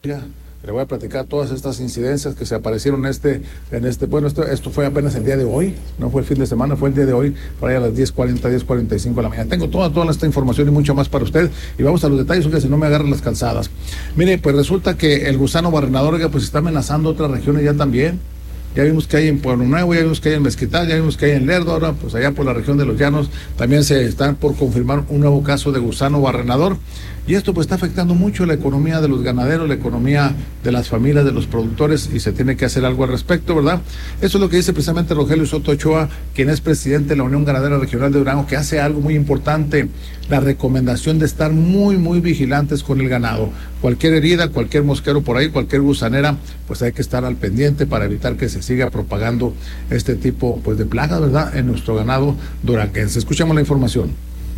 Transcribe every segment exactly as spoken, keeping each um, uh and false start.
Le voy a platicar todas estas incidencias que se aparecieron en este, en este, bueno, esto, esto fue apenas el día de hoy, no fue el fin de semana, fue el día de hoy, por ahí a las diez cuarenta, diez cuarenta y cinco de la mañana. Tengo toda, toda esta información y mucho más para usted, y vamos a los detalles, porque si no me agarran las calzadas. Mire, pues resulta que el gusano barrenador, oiga, pues está amenazando otras regiones ya también. Ya vimos que hay en Pueblo Nuevo, ya vimos que hay en Mezquital, ya vimos que hay en Lerdo, ahora pues allá por la región de los Llanos también se están por confirmar un nuevo caso de gusano barrenador. Y esto pues está afectando mucho la economía de los ganaderos, la economía de las familias, de los productores, y se tiene que hacer algo al respecto, ¿verdad? Eso es lo que dice precisamente Rogelio Soto Ochoa, quien es presidente de la Unión Ganadera Regional de Durango, que hace algo muy importante, la recomendación de estar muy, muy vigilantes con el ganado. Cualquier herida, cualquier mosquero por ahí, cualquier gusanera, pues hay que estar al pendiente para evitar que se siga propagando este tipo pues de plagas, ¿verdad?, en nuestro ganado duranguense. Escuchamos la información.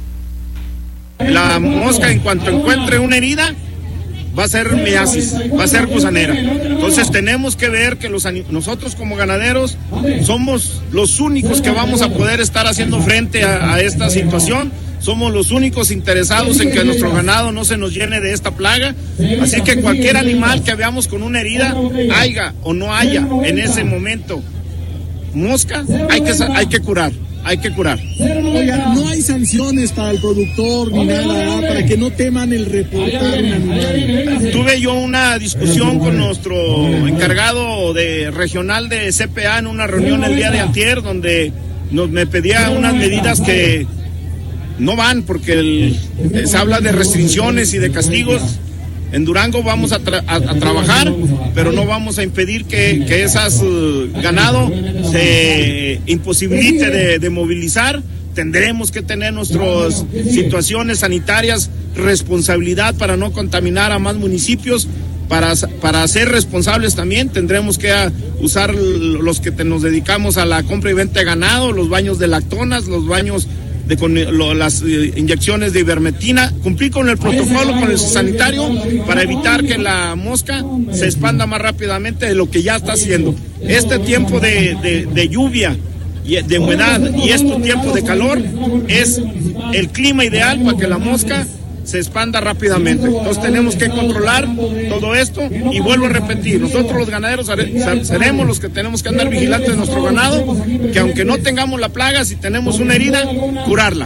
La mosca, en cuanto encuentre una herida, va a ser miasis, va a ser gusanera. Entonces tenemos que ver que los, nosotros como ganaderos somos los únicos que vamos a poder estar haciendo frente a, a esta situación. Somos los únicos interesados en que nuestro ganado no se nos llene de esta plaga. Así que cualquier animal que veamos con una herida, haya o no haya en ese momento mosca, hay que, hay que curar. Hay que curar. Oiga, no hay sanciones para el productor ni nada, para que no teman el reportar un animal. Tuve yo una discusión con nuestro encargado de regional de C P A en una reunión el día de antier, donde nos, me pedía unas medidas que no van, porque el, se habla de restricciones y de castigos. En Durango vamos a, tra a, a trabajar, pero no vamos a impedir que, que esas uh, ganado se imposibilite de, de movilizar. Tendremos que tener nuestras situaciones sanitarias, responsabilidad para no contaminar a más municipios. Para, para ser responsables también tendremos que uh, usar los que te, nos dedicamos a la compra y venta de ganado, los baños de lactonas, los baños de con lo, las eh, inyecciones de ivermectina, cumplir con el protocolo, con el sanitario, para evitar que la mosca se expanda más rápidamente de lo que ya está haciendo. Este tiempo de, de, de lluvia, y de humedad y este tiempo de calor es el clima ideal para que la mosca se expanda rápidamente. Entonces tenemos que controlar todo esto, y vuelvo a repetir, nosotros los ganaderos seremos los que tenemos que andar vigilantes de nuestro ganado, que aunque no tengamos la plaga, si tenemos una herida, curarla.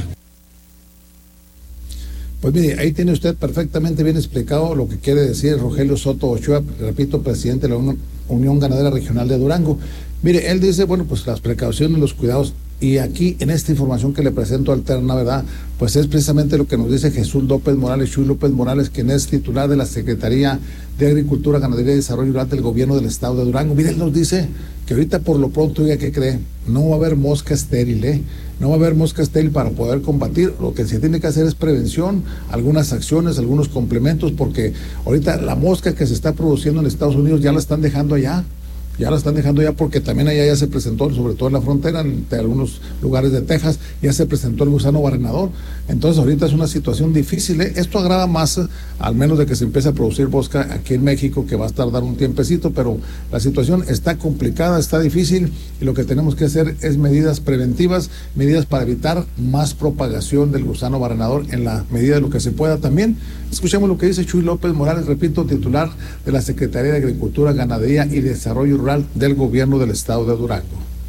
Pues mire, ahí tiene usted perfectamente bien explicado lo que quiere decir Rogelio Soto Ochoa, repito, presidente de la Unión Ganadera Regional de Durango. Mire, él dice, bueno, pues las precauciones, los cuidados, y aquí en esta información que le presento alterna, ¿verdad?, pues es precisamente lo que nos dice Jesús López Morales, Chuy López Morales, quien es titular de la Secretaría de Agricultura, Ganadería y Desarrollo Rural del Gobierno del Estado de Durango. Mire, él nos dice que ahorita por lo pronto, oiga, ¿qué cree? No va a haber mosca estéril, ¿eh? No va a haber mosca estéril para poder combatir. Lo que se tiene que hacer es prevención, algunas acciones, algunos complementos, porque ahorita la mosca que se está produciendo en Estados Unidos ya la están dejando allá. Ya la están dejando ya, porque también allá ya se presentó, sobre todo en la frontera, en algunos lugares de Texas, ya se presentó el gusano barrenador. Entonces ahorita es una situación difícil, ¿eh? Esto agrava más, al menos de que se empiece a producir mosca aquí en México, que va a tardar un tiempecito, pero la situación está complicada, está difícil, y lo que tenemos que hacer es medidas preventivas, medidas para evitar más propagación del gusano barrenador en la medida de lo que se pueda también. Escuchemos lo que dice Chuy López Morales, repito, titular de la Secretaría de Agricultura, Ganadería y Desarrollo Rural del Gobierno del Estado de Durango.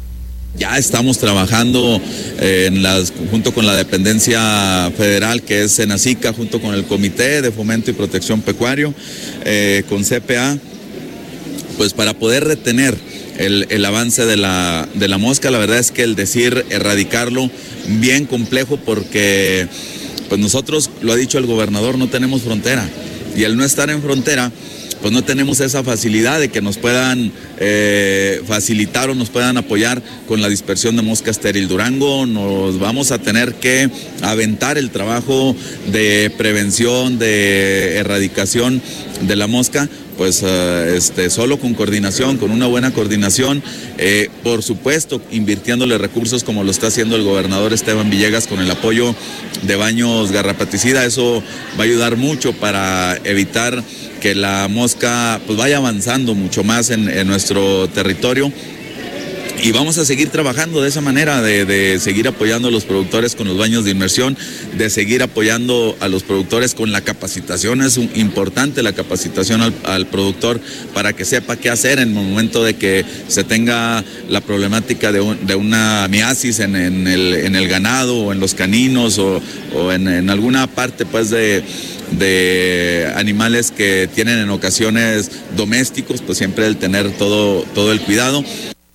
Ya estamos trabajando eh, en las, junto con la dependencia federal, que es Senacica, junto con el Comité de Fomento y Protección Pecuario, eh, con C P A, pues para poder retener el, el avance de la, de la mosca. La verdad es que el decir erradicarlo, bien complejo, porque pues nosotros, lo ha dicho el gobernador, no tenemos frontera, y al no estar en frontera, pues no tenemos esa facilidad de que nos puedan eh, facilitar o nos puedan apoyar con la dispersión de mosca estéril. Durango nos vamos a tener que aventar el trabajo de prevención, de erradicación de la mosca, pues uh, este, solo con coordinación, con una buena coordinación, eh, por supuesto invirtiéndole recursos como lo está haciendo el gobernador Esteban Villegas con el apoyo de baños garrapaticida. Eso va a ayudar mucho para evitar que la mosca pues vaya avanzando mucho más en, en nuestro territorio. Y vamos a seguir trabajando de esa manera, de, de seguir apoyando a los productores con los baños de inmersión, de seguir apoyando a los productores con la capacitación. Es un, importante la capacitación al, al productor para que sepa qué hacer en el momento de que se tenga la problemática de, un, de una miasis en, en, el, en el ganado o en los caninos o, o en, en alguna parte pues de... de animales que tienen en ocasiones domésticos, pues siempre el tener todo, todo el cuidado.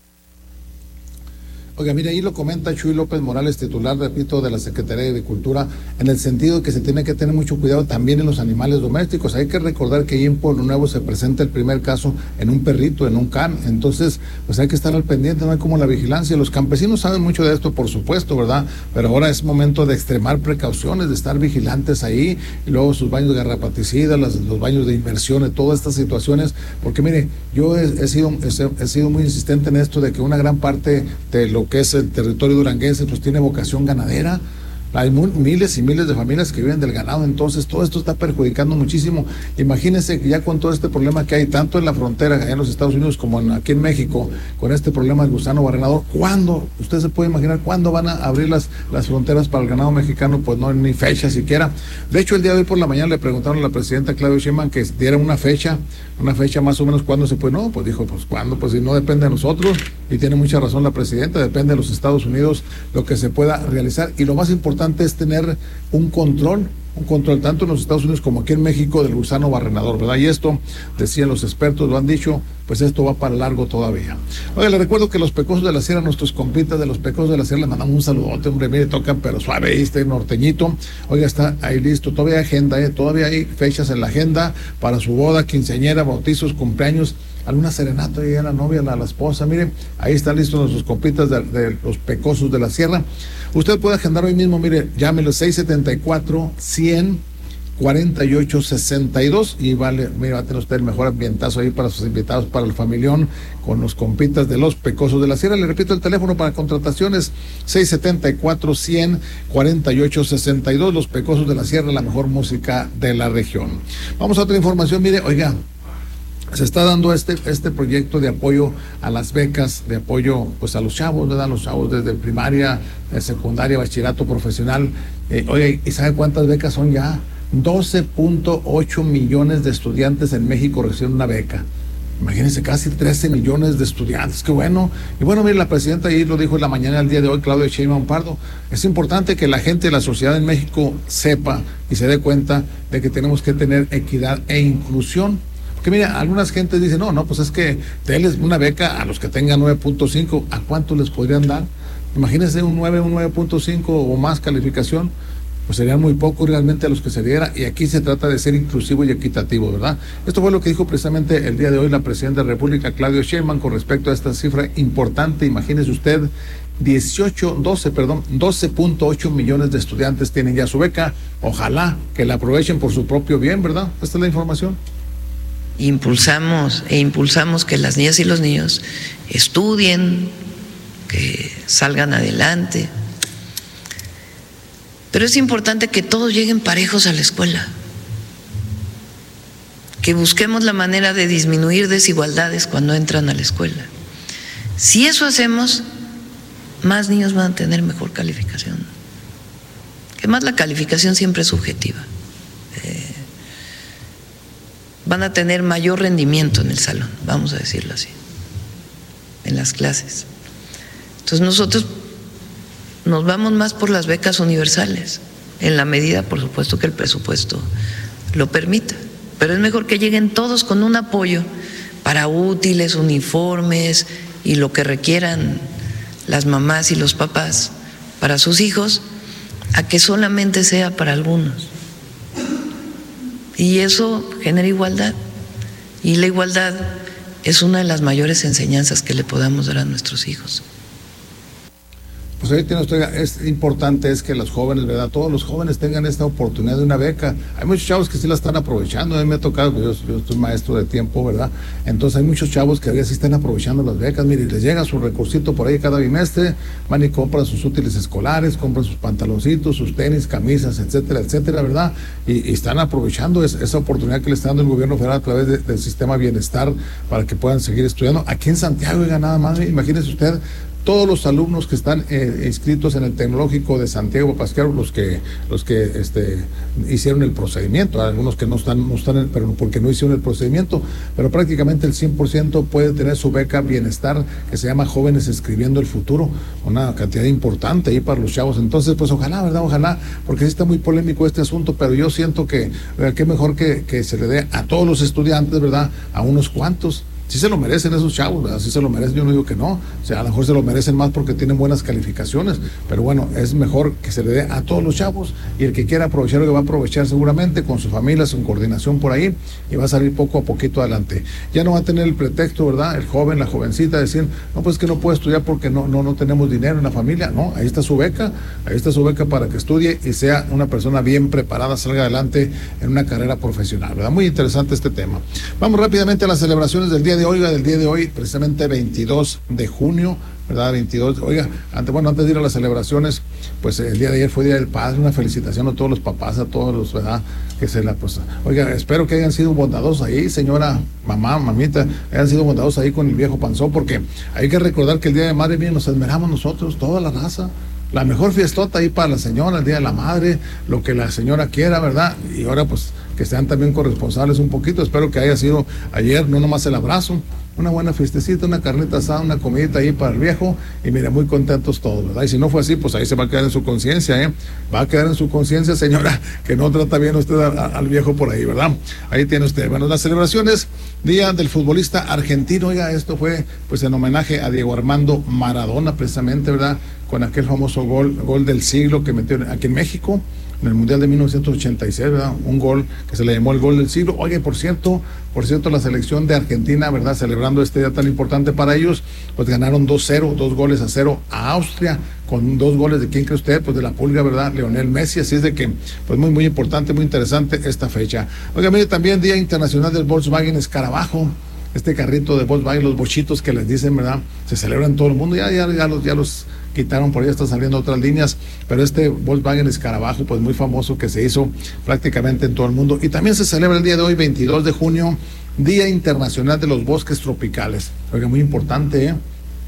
Oiga, mire, ahí lo comenta Chuy López Morales, titular, repito, de la Secretaría de Agricultura, en el sentido de que se tiene que tener mucho cuidado también en los animales domésticos. Hay que recordar que ahí en Pueblo Nuevo se presenta el primer caso en un perrito, en un can, entonces pues hay que estar al pendiente, no hay como la vigilancia. Los campesinos saben mucho de esto, por supuesto, ¿verdad? Pero ahora es momento de extremar precauciones, de estar vigilantes ahí, y luego sus baños de garrapaticidas, las, los baños de inmersión, todas estas situaciones, porque mire, yo he, he, sido, he, he sido muy insistente en esto de que una gran parte de lo que es el territorio duranguense pues tiene vocación ganadera. Hay miles y miles de familias que viven del ganado, entonces todo esto está perjudicando muchísimo. Imagínense que ya con todo este problema que hay tanto en la frontera allá en los Estados Unidos como en, aquí en México, con este problema del gusano barrenador, ¿cuándo? Usted se puede imaginar cuándo van a abrir las, las fronteras para el ganado mexicano. Pues no hay ni fecha siquiera. De hecho, el día de hoy por la mañana le preguntaron a la presidenta Claudia Sheinbaum que diera una fecha, una fecha más o menos cuándo se puede. No, pues dijo, pues cuándo, pues si no depende de nosotros, y tiene mucha razón la presidenta, depende de los Estados Unidos lo que se pueda realizar, y lo más importante es tener un control, un control tanto en los Estados Unidos como aquí en México del gusano barrenador, ¿verdad? Y esto, decían los expertos, lo han dicho, pues esto va para largo todavía. Oiga, le recuerdo que los Pecosos de la Sierra, nuestros compitas de los Pecosos de la Sierra, les mandamos un saludote, hombre, mire, tocan pero suave, ahí está el norteñito. Oiga, está ahí listo, todavía hay agenda, ¿eh? Todavía hay fechas en la agenda para su boda, quinceañera, bautizos, cumpleaños, alguna serenata y a la novia, a la esposa. Miren, ahí están listos nuestros compitas de, de los Pecosos de la Sierra. Usted puede agendar hoy mismo, mire, llámelo seis setenta y cuatro, cien, cuarenta y ocho sesenta y dos, y vale, mire, va a tener usted el mejor ambientazo ahí para sus invitados, para el familión, con los compitas de los Pecosos de la Sierra. Le repito el teléfono para contrataciones, seis setenta y cuatro, cien, cuarenta y ocho sesenta y dos, los Pecosos de la Sierra, la mejor música de la región. Vamos a otra información, mire, oiga, se está dando este este proyecto de apoyo a las becas, de apoyo pues a los chavos, ¿verdad? Los chavos desde primaria, secundaria, bachillerato profesional. Eh, oye, ¿y sabe cuántas becas son ya? doce punto ocho millones de estudiantes en México reciben una beca. Imagínense, casi trece millones de estudiantes, qué bueno. Y bueno, mire, la presidenta ahí lo dijo en la mañana del día de hoy, Claudia Sheinbaum Pardo, es importante que la gente de la sociedad en México sepa y se dé cuenta de que tenemos que tener equidad e inclusión. Porque mira, algunas gentes dicen, no, no, pues es que denles una beca a los que tengan nueve punto cinco, ¿a cuánto les podrían dar? Imagínense un nueve, un nueve punto cinco o más calificación, pues serían muy pocos realmente a los que se diera, y aquí se trata de ser inclusivo y equitativo, ¿verdad? Esto fue lo que dijo precisamente el día de hoy la presidenta de la República, Claudia Sheinbaum, con respecto a esta cifra importante. Imagínese usted, dieciocho, doce, perdón, doce punto ocho millones de estudiantes tienen ya su beca. Ojalá que la aprovechen por su propio bien, ¿verdad? Esta es la información. Impulsamos e impulsamos que las niñas y los niños estudien, que salgan adelante. Pero es importante que todos lleguen parejos a la escuela, que busquemos la manera de disminuir desigualdades cuando entran a la escuela. Si eso hacemos, más niños van a tener mejor calificación. Además, la calificación siempre es subjetiva. Eh, van a tener mayor rendimiento en el salón, vamos a decirlo así, en las clases. Entonces nosotros nos vamos más por las becas universales, en la medida, por supuesto, que el presupuesto lo permita. Pero es mejor que lleguen todos con un apoyo para útiles, uniformes y lo que requieran las mamás y los papás para sus hijos, a que solamente sea para algunos. Y eso genera igualdad. Y la igualdad es una de las mayores enseñanzas que le podamos dar a nuestros hijos. Pues ahí tiene usted, es importante es que los jóvenes, ¿verdad? Todos los jóvenes tengan esta oportunidad de una beca. Hay muchos chavos que sí la están aprovechando, a mí me ha tocado, yo, yo soy maestro de tiempo, ¿verdad? Entonces hay muchos chavos que sí están aprovechando las becas, mire, les llega su recursito por ahí cada bimestre, van y compran sus útiles escolares, compran sus pantaloncitos, sus tenis, camisas, etcétera, etcétera, ¿verdad? Y, y están aprovechando es, esa oportunidad que le está dando el gobierno federal a través de, del sistema bienestar para que puedan seguir estudiando. Aquí en Santiago, oiga, nada más, imagínese usted, todos los alumnos que están eh, inscritos en el Tecnológico de Santiago Papasquiaro, los que los que este, hicieron el procedimiento, algunos que no están, no están en, pero porque no hicieron el procedimiento, pero prácticamente el cien por ciento puede tener su beca bienestar, que se llama Jóvenes Escribiendo el Futuro, una cantidad importante ahí para los chavos. Entonces, pues ojalá, ¿verdad? Ojalá, porque sí está muy polémico este asunto, pero yo siento que, ¿verdad? Qué mejor que, que se le dé a todos los estudiantes, ¿verdad? A unos cuantos. Sí se lo merecen esos chavos, ¿verdad? Sí se lo merecen, yo no digo que no, o sea, a lo mejor se lo merecen más porque tienen buenas calificaciones, pero bueno, es mejor que se le dé a todos los chavos, y el que quiera aprovechar, lo va a aprovechar seguramente con su familia, su coordinación por ahí, y va a salir poco a poquito adelante. Ya no va a tener el pretexto, ¿verdad? El joven, la jovencita, de decir, no, pues que no puedo estudiar porque no, no, no tenemos dinero en la familia. No, ahí está su beca, ahí está su beca para que estudie y sea una persona bien preparada, salga adelante en una carrera profesional, ¿verdad? Muy interesante este tema. Vamos rápidamente a las celebraciones del día de hoy, del día de hoy, precisamente veintidós de junio, ¿verdad? veintidós, oiga, antes, bueno, antes de ir a las celebraciones, pues el día de ayer fue Día del Padre, una felicitación a todos los papás, a todos los, ¿verdad? Que se la, pues, oiga, espero que hayan sido bondadosos ahí, señora, mamá, mamita, hayan sido bondadosos ahí con el viejo panzón, porque hay que recordar que el Día de Madre, bien, nos esmeramos nosotros, toda la raza, la mejor fiestota ahí para la señora, el Día de la Madre, lo que la señora quiera, ¿verdad? Y ahora, pues, que sean también corresponsables un poquito. Espero que haya sido ayer, no nomás el abrazo, una buena fiestecita, una carnita asada, una comidita ahí para el viejo, y mire, muy contentos todos, ¿verdad? Y si no fue así, pues ahí se va a quedar en su conciencia, ¿eh? Va a quedar en su conciencia, señora, que no trata bien usted a, a, al viejo por ahí, ¿verdad? Ahí tiene usted. Bueno, las celebraciones, Día del Futbolista Argentino, oiga, esto fue pues en homenaje a Diego Armando Maradona, precisamente, ¿verdad? Con aquel famoso gol, gol del siglo que metió aquí en México, en el Mundial de mil novecientos ochenta y seis, ¿verdad? Un gol que se le llamó el gol del siglo. Oye, por cierto, por cierto, la selección de Argentina, ¿verdad? Celebrando este día tan importante para ellos, pues ganaron dos cero, dos goles a cero a Austria, con dos goles de quién cree usted, pues de la Pulga, ¿verdad? Lionel Messi. Así es de que, pues muy, muy importante, muy interesante esta fecha. Oiga, mire, también Día Internacional del Volkswagen Escarabajo. Este carrito de Volkswagen, los bochitos que les dicen, ¿verdad? Se celebran en todo el mundo, ya, ya, ya los, ya los quitaron, por ahí están saliendo otras líneas, pero este Volkswagen Escarabajo, pues muy famoso, que se hizo prácticamente en todo el mundo. Y también se celebra el día de hoy, veintidós de junio, Día Internacional de los Bosques Tropicales. Oiga, muy importante, ¿eh?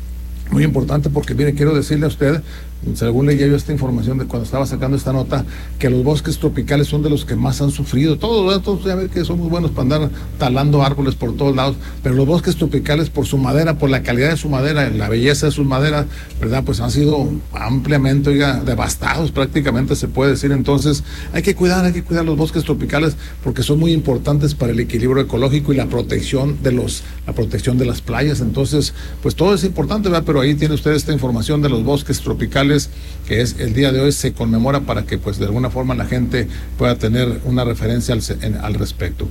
Muy importante, porque mire, quiero decirle a usted, según leía yo esta información de cuando estaba sacando esta nota, que los bosques tropicales son de los que más han sufrido. Todos, todos ya ven que son muy buenos para andar talando árboles por todos lados, pero los bosques tropicales, por su madera, por la calidad de su madera, la belleza de sus maderas, ¿verdad? Pues han sido ampliamente, oiga, devastados prácticamente, se puede decir. Entonces hay que cuidar, hay que cuidar los bosques tropicales, porque son muy importantes para el equilibrio ecológico y la protección de los, la protección de las playas. Entonces, pues todo es importante, ¿verdad? Pero ahí tiene usted esta información de los bosques tropicales, que es el día de hoy, se conmemora para que pues de alguna forma la gente pueda tener una referencia al, en, al respecto.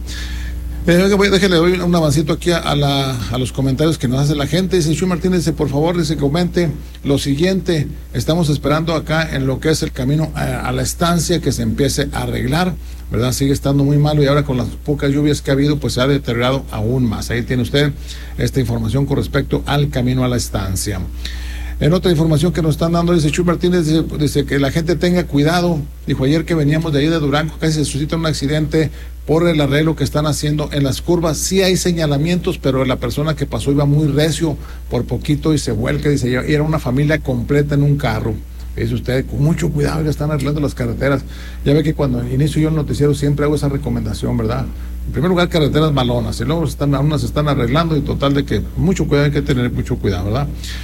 Eh, oiga, déjale doy un avancito aquí a, a, la, a los comentarios que nos hace la gente. Dice Chuy Martínez, dice, por favor, dice, comente lo siguiente: estamos esperando acá en lo que es el camino a, a la estancia que se empiece a arreglar, ¿verdad? Sigue estando muy malo, y ahora con las pocas lluvias que ha habido, pues se ha deteriorado aún más. Ahí tiene usted esta información con respecto al camino a la estancia. En otra información que nos están dando, dice Chuy Martínez, dice, dice que la gente tenga cuidado. Dijo ayer que veníamos de ahí de Durango, casi se suscita un accidente por el arreglo que están haciendo en las curvas. Sí hay señalamientos, pero la persona que pasó iba muy recio, por poquito y se vuelca, dice, y era una familia completa en un carro. Dice usted, con mucho cuidado, ya están arreglando las carreteras. Ya ve que cuando inicio yo el noticiero siempre hago esa recomendación, ¿verdad? En primer lugar, carreteras malonas, y luego están, unas se están arreglando, y total de que mucho cuidado, hay que tener mucho cuidado, ¿verdad?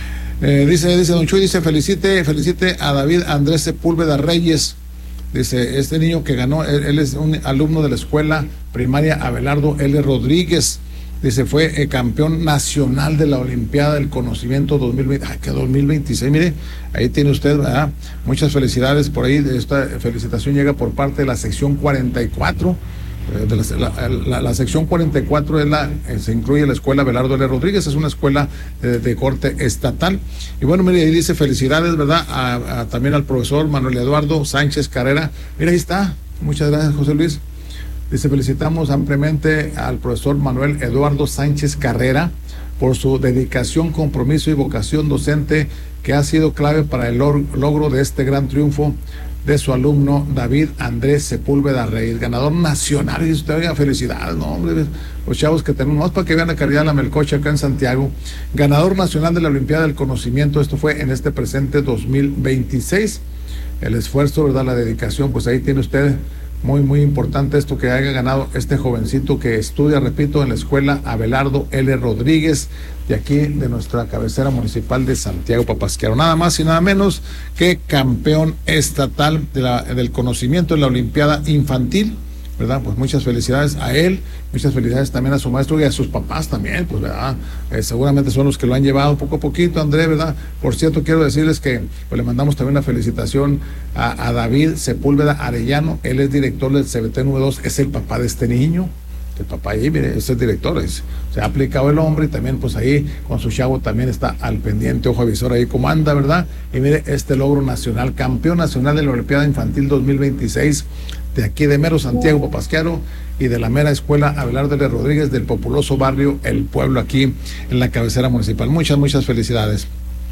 Eh, dice, dice Don Chuy, dice, felicite, felicite a David Andrés Sepúlveda Reyes. Dice, este niño que ganó, él, él es un alumno de la escuela primaria Abelardo L. Rodríguez. Dice, fue eh, campeón nacional de la Olimpiada del Conocimiento dos mil veinte. Ay, que dos mil veintiséis, mire, ahí tiene usted, ¿verdad? Muchas felicidades por ahí. Esta felicitación llega por parte de la sección cuarenta y cuatro De la, la, la, la sección cuarenta y cuatro es la, se incluye la escuela Abelardo L. Rodríguez, es una escuela de, de corte estatal. Y bueno, mire, ahí dice felicidades, ¿verdad? A, a, también al profesor Manuel Eduardo Sánchez Carrera. Mira, ahí está. Muchas gracias, José Luis. Dice, felicitamos ampliamente al profesor Manuel Eduardo Sánchez Carrera por su dedicación, compromiso y vocación docente que ha sido clave para el logro de este gran triunfo de su alumno David Andrés Sepúlveda Reyes, ganador nacional. Y usted, oiga, felicidades, no, hombre, los chavos que tenemos, más para que vean la calidad de la melcocha acá en Santiago. Ganador nacional de la Olimpiada del Conocimiento, esto fue en este presente dos mil veintiséis. El esfuerzo, ¿verdad? La dedicación, pues ahí tiene usted. Muy, muy importante esto que haya ganado este jovencito que estudia, repito, en la escuela Abelardo L. Rodríguez, de aquí, de nuestra cabecera municipal de Santiago Papasquiaro. Nada más y nada menos que campeón estatal de la, del conocimiento en la Olimpiada Infantil, ¿verdad? Pues muchas felicidades a él, muchas felicidades también a su maestro y a sus papás también, pues, ¿verdad? Eh, seguramente son los que lo han llevado poco a poquito, André, ¿verdad? Por cierto, quiero decirles que pues, le mandamos también una felicitación a, a David Sepúlveda Arellano, él es director del C B T N dos, es el papá de este niño, el papá ahí, mire, es el director, es, se ha aplicado el hombre y también pues ahí con su chavo también está al pendiente, ojo avisor ahí cómo anda, ¿verdad? Y mire, este logro nacional, campeón nacional de la Olimpiada Infantil dos mil veintiséis, de aquí de mero Santiago Papasquiaro y de la mera escuela Abelardo L. Rodríguez del populoso barrio El Pueblo, aquí en la cabecera municipal. Muchas, muchas felicidades.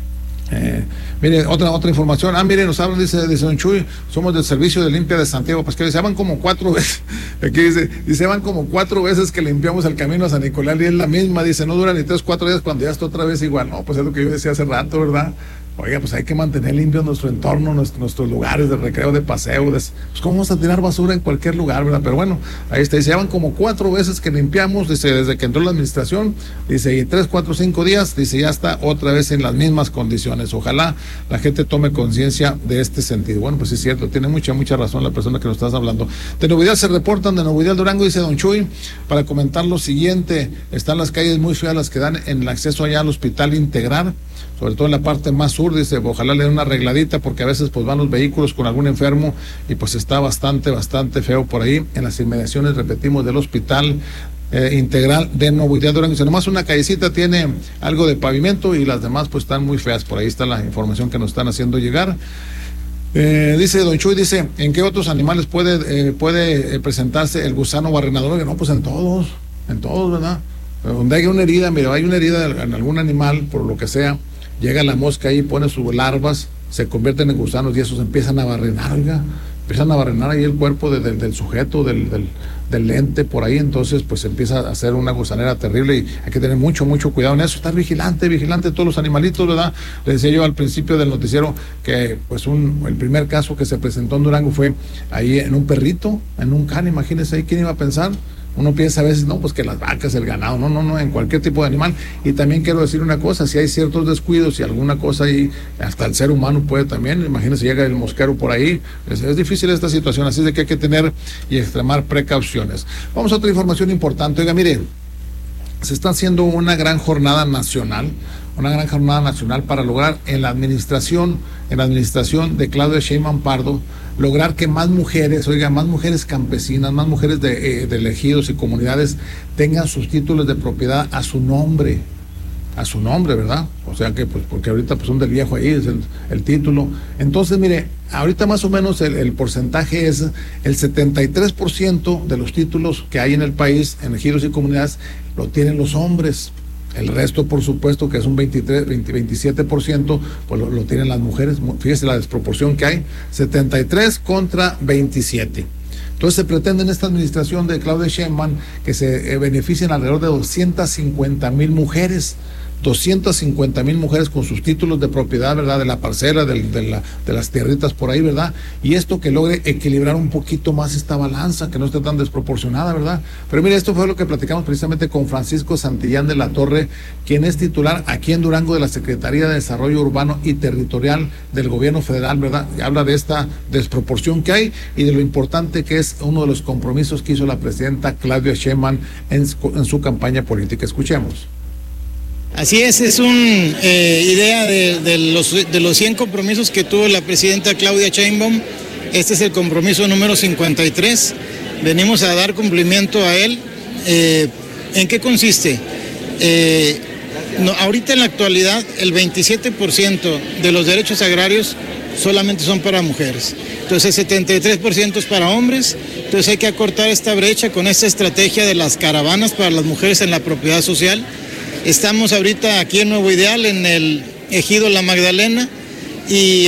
Eh, mire, otra otra información. Ah, mire, nos hablan, dice, dice Don Chuy, somos del servicio de limpia de Santiago Papasquiaro. Dice, van como cuatro veces, aquí dice, dice, van como cuatro veces que limpiamos el camino a San Nicolás y es la misma, dice, no dura ni tres, cuatro días cuando ya está otra vez igual. No, pues es lo que yo decía hace rato, ¿verdad? Oiga, pues hay que mantener limpio nuestro entorno, nuestro, nuestros lugares de recreo, de paseo, de, pues cómo vamos a tirar basura en cualquier lugar, ¿verdad? Pero bueno, ahí está, dice, llevan como cuatro veces que limpiamos, dice, desde que entró la administración, dice, y tres, cuatro, cinco días, dice, ya está otra vez en las mismas condiciones. Ojalá la gente tome conciencia de este sentido. Bueno, pues sí es cierto, tiene mucha, mucha razón la persona que nos estás hablando. De Novidad se reportan, de Novidad Durango, dice Don Chuy, para comentar lo siguiente, están las calles muy feas las que dan en el acceso allá al Hospital Integral, sobre todo en la parte más sur, dice, ojalá le den una arregladita porque a veces pues van los vehículos con algún enfermo y pues está bastante, bastante feo por ahí en las inmediaciones, repetimos, del Hospital eh, Integral de Novidad Durango. Dice, nomás una callecita tiene algo de pavimento y las demás pues están muy feas, por ahí está la información que nos están haciendo llegar. Eh, dice Don Chuy, dice, ¿en qué otros animales puede, eh, puede presentarse el gusano barrenador? No, pues en todos, en todos, ¿verdad? Donde hay una herida, mira, hay una herida en algún animal, por lo que sea, llega la mosca ahí, pone sus larvas, se convierten en gusanos y esos empiezan a barrenar, oiga, empiezan a barrenar ahí el cuerpo de, de, del sujeto, del, del, del ente por ahí, entonces pues empieza a hacer una gusanera terrible y hay que tener mucho, mucho cuidado en eso, estar vigilante, vigilante de todos los animalitos, ¿verdad? Le decía yo al principio del noticiero que pues un, el primer caso que se presentó en Durango fue ahí en un perrito, en un can, imagínense ahí, ¿quién iba a pensar? Uno piensa a veces, no, pues que las vacas, el ganado, no, no, no, en cualquier tipo de animal. Y también quiero decir una cosa, si hay ciertos descuidos y alguna cosa ahí, hasta el ser humano puede también, imagínense, llega el mosquero por ahí, es, es difícil esta situación, así de que hay que tener y extremar precauciones. Vamos a otra información importante, oiga, mire, se está haciendo una gran jornada nacional, una gran jornada nacional para lograr en la administración, en la administración de Claudia Sheinbaum Pardo, lograr que más mujeres, oiga, más mujeres campesinas, más mujeres de, eh, de ejidos y comunidades tengan sus títulos de propiedad a su nombre, a su nombre, ¿verdad? O sea que, pues, porque ahorita pues son del viejo ahí, es el, el título. Entonces, mire, ahorita más o menos el, el porcentaje es el setenta y tres por ciento de los títulos que hay en el país, en ejidos y comunidades, lo tienen los hombres. El resto, por supuesto, que es un veintitrés, veinte, veintisiete por ciento, pues lo, lo tienen las mujeres. Fíjese la desproporción que hay, setenta y tres contra veintisiete. Entonces se pretende en esta administración de Claudia Sheinbaum que se eh, beneficien alrededor de doscientas cincuenta mil mujeres, doscientas cincuenta mil mujeres con sus títulos de propiedad, ¿verdad? De la parcela, de, de, la, de las tierritas por ahí, ¿verdad? Y esto que logre equilibrar un poquito más esta balanza, que no esté tan desproporcionada, ¿verdad? Pero mire, esto fue lo que platicamos precisamente con Francisco Santillán de la Torre, quien es titular aquí en Durango de la Secretaría de Desarrollo Urbano y Territorial del Gobierno Federal, ¿verdad? Y habla de esta desproporción que hay y de lo importante que es uno de los compromisos que hizo la presidenta Claudia Sheinbaum en, en su campaña política. Escuchemos. Así es, es una eh, idea de, de, los, de los cien compromisos que tuvo la presidenta Claudia Sheinbaum. Este es el compromiso número cincuenta y tres, venimos a dar cumplimiento a él. Eh, ¿En qué consiste? Eh, no, ahorita en la actualidad el veintisiete por ciento de los derechos agrarios solamente son para mujeres. Entonces el setenta y tres por ciento es para hombres. Entonces hay que acortar esta brecha con esta estrategia de las caravanas para las mujeres en la propiedad social. Estamos ahorita aquí en Nuevo Ideal, en el ejido La Magdalena, y